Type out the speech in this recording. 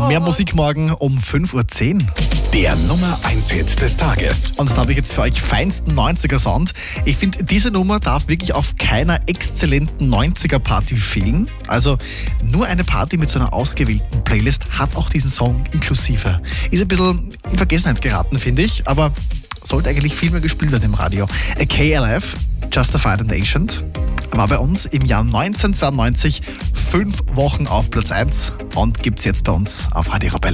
Mehr Musik morgen um 5.10 Uhr. Der Nummer 1 Hit des Tages. Und da habe ich jetzt für euch feinsten 90er-Sound. Ich finde, diese Nummer darf wirklich auf keiner exzellenten 90er-Party fehlen. Also nur eine Party mit so einer ausgewählten Playlist hat auch diesen Song inklusive. Ist ein bisschen in Vergessenheit geraten, finde ich, aber sollte eigentlich viel mehr gespielt werden im Radio. KLF, Justified and Ancient, war bei uns im Jahr 1992 5 Wochen auf Platz 1 und gibt's jetzt bei uns auf Radio Arabella.